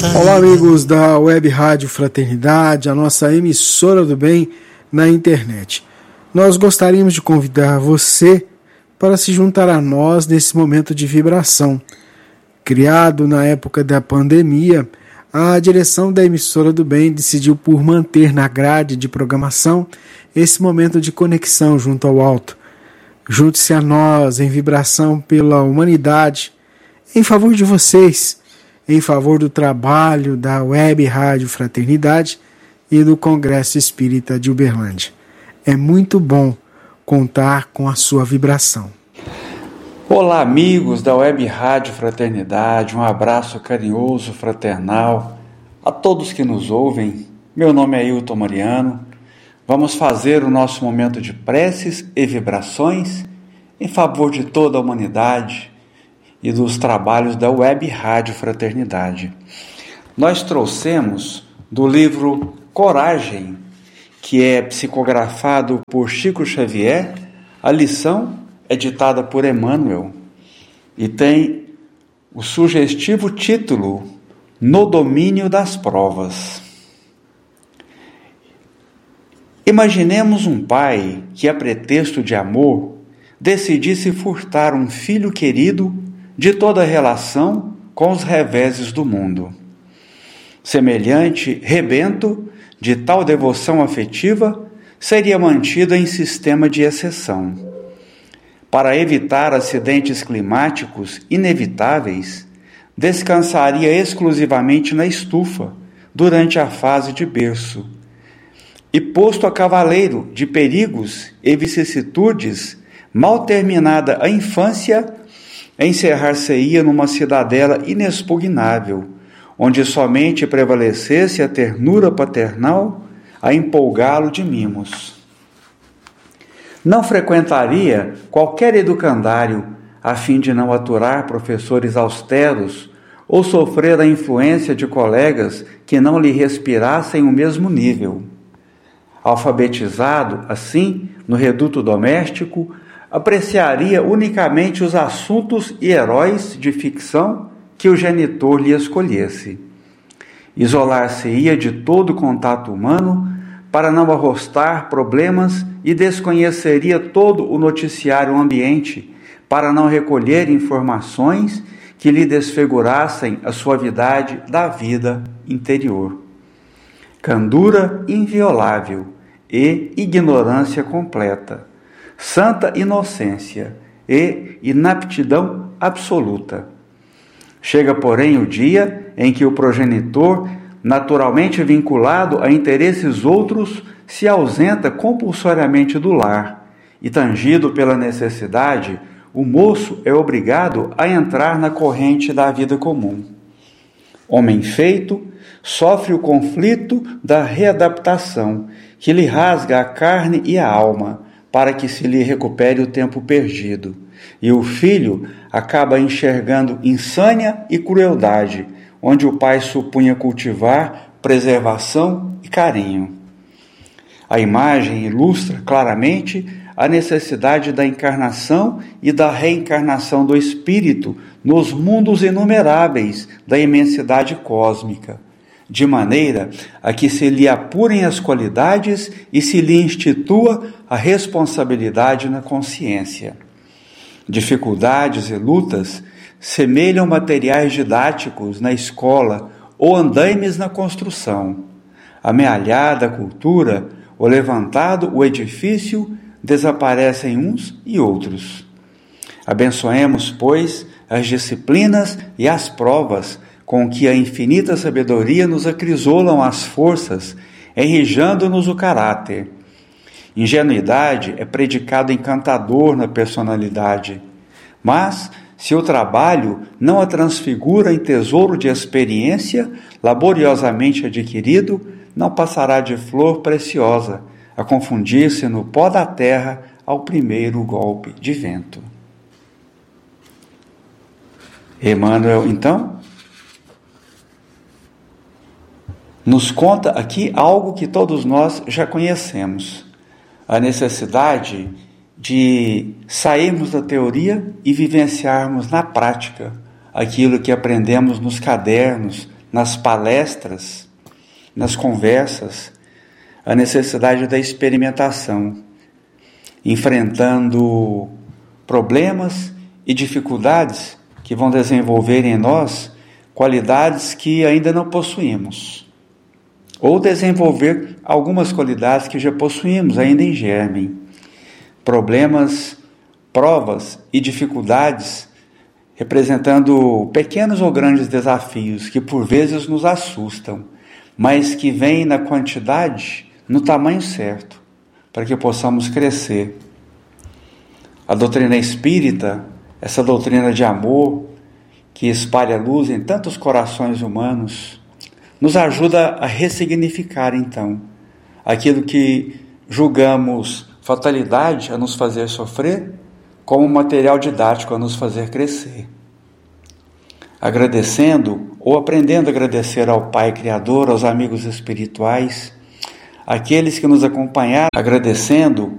Olá, amigos da Web Rádio Fraternidade, a nossa emissora do bem na internet. Nós gostaríamos de convidar você para se juntar a nós nesse momento de vibração. Criado na época da pandemia, a direção da emissora do bem decidiu por manter na grade de programação esse momento de conexão junto ao alto. Junte-se a nós em vibração pela humanidade, em favor de vocês, em favor do trabalho da Web Rádio Fraternidade e do Congresso Espírita de Uberlândia. É muito bom contar com a sua vibração. Olá, amigos da Web Rádio Fraternidade, um abraço carinhoso, fraternal a todos que nos ouvem. Meu nome é Ailton Mariano. Vamos fazer o nosso momento de preces e vibrações em favor de toda a humanidade e dos trabalhos da Web Rádio Fraternidade. Nós trouxemos do livro Coragem, que é psicografado por Chico Xavier, a lição é ditada por Emmanuel e tem o sugestivo título No Domínio das Provas. Imaginemos um pai que, a pretexto de amor, decidisse furtar um filho querido de toda relação com os reveses do mundo. Semelhante rebento de tal devoção afetiva seria mantido em sistema de exceção. Para evitar acidentes climáticos inevitáveis, descansaria exclusivamente na estufa durante a fase de berço. E posto a cavaleiro de perigos e vicissitudes, mal terminada a infância, encerrar-se-ia numa cidadela inexpugnável, onde somente prevalecesse a ternura paternal a empolgá-lo de mimos. Não frequentaria qualquer educandário a fim de não aturar professores austeros ou sofrer a influência de colegas que não lhe respirassem o mesmo nível. Alfabetizado, assim, no reduto doméstico, apreciaria unicamente os assuntos e heróis de ficção que o genitor lhe escolhesse. Isolar-se-ia de todo contato humano para não arrostar problemas e desconheceria todo o noticiário ambiente para não recolher informações que lhe desfigurassem a suavidade da vida interior. Candura inviolável e ignorância completa, santa inocência e inaptidão absoluta. Chega, porém, o dia em que o progenitor, naturalmente vinculado a interesses outros, se ausenta compulsoriamente do lar e, tangido pela necessidade, o moço é obrigado a entrar na corrente da vida comum. Homem feito, sofre o conflito da readaptação, que lhe rasga a carne e a alma, para que se lhe recupere o tempo perdido. E o filho acaba enxergando insânia e crueldade, onde o pai supunha cultivar preservação e carinho. A imagem ilustra claramente a necessidade da encarnação e da reencarnação do espírito nos mundos inumeráveis da imensidade cósmica, de maneira a que se lhe apurem as qualidades e se lhe institua a responsabilidade na consciência. Dificuldades e lutas semelham materiais didáticos na escola ou andaimes na construção. Amealhada a cultura, ou levantado o edifício, desaparecem uns e outros. Abençoemos, pois, as disciplinas e as provas com que a infinita sabedoria nos acrisolam as forças, enrijando-nos o caráter. Ingenuidade é predicado encantador na personalidade, mas, se o trabalho não a transfigura em tesouro de experiência, laboriosamente adquirido, não passará de flor preciosa, a confundir-se no pó da terra ao primeiro golpe de vento. Emmanuel, então, nos conta aqui algo que todos nós já conhecemos: a necessidade de sairmos da teoria e vivenciarmos na prática aquilo que aprendemos nos cadernos, nas palestras, nas conversas, a necessidade da experimentação, enfrentando problemas e dificuldades que vão desenvolver em nós qualidades que ainda não possuímos, ou desenvolver algumas qualidades que já possuímos ainda em germe. Problemas, provas e dificuldades representando pequenos ou grandes desafios que por vezes nos assustam, mas que vêm na quantidade, no tamanho certo, para que possamos crescer. A doutrina espírita, essa doutrina de amor, que espalha luz em tantos corações humanos, nos ajuda a ressignificar, então, aquilo que julgamos fatalidade a nos fazer sofrer, como material didático a nos fazer crescer. Agradecendo ou aprendendo a agradecer ao Pai Criador, aos amigos espirituais, aqueles que nos acompanharam, agradecendo